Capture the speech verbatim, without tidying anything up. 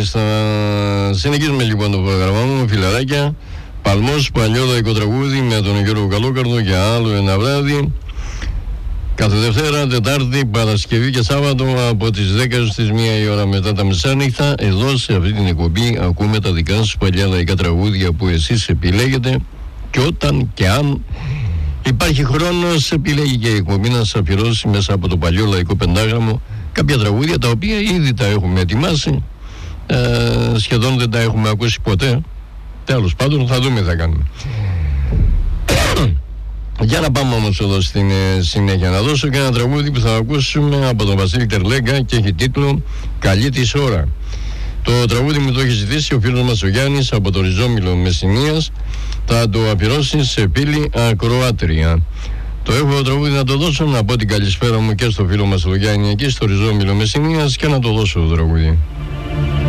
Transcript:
Μάλιστα. Συνεχίζουμε λοιπόν το πρόγραμμά μου, φιλαράκια. Παλμός, παλιόδαϊκο τραγούδι με τον Γιώργο Καλόκαρδο για άλλο ένα βράδυ. Κάθε Δευτέρα, Τετάρτη, Παρασκευή και Σάββατο από τις δέκα έως τις μία η ώρα μετά τα μεσάνυχτα. Εδώ σε αυτή την εκπομπή ακούμε τα δικά σας παλιά λαϊκά τραγούδια που εσείς επιλέγετε, και όταν και αν υπάρχει χρόνος επιλέγει και η εκπομπή να σας αφιερώσει μέσα από το παλιό λαϊκό πεντάγραμμο κάποια τραγούδια τα οποία ήδη τα έχουμε ετοιμάσει, ε, σχεδόν δεν τα έχουμε ακούσει ποτέ. Τέλος πάντων, θα δούμε τι θα κάνουμε. Για να πάμε όμως εδώ στην ε, συνέχεια, να δώσω και ένα τραγούδι που θα ακούσουμε από τον Βασίλη Τερλέγκα και έχει τίτλο «Καλή της ώρα». Το τραγούδι μου το έχει ζητήσει ο φίλος μας ο Γιάννης από το Ριζόμυλο Μεσσηνίας. Θα το αφιερώσει σε φίλη ακροάτρια. Το έχω τραγούδι να το δώσω, να πω την καλησπέρα μου και στο φίλο μας ο Γιάννη εκεί στο Ριζόμυλο Μεσσηνίας και να το δώσω το τραγούδι.